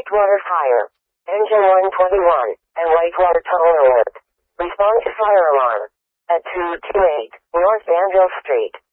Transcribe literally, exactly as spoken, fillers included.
wastewater fire. Engine one twenty-one, and wastewater tunnel alert. Respond to fire alarm. At two two eight North Danville Street.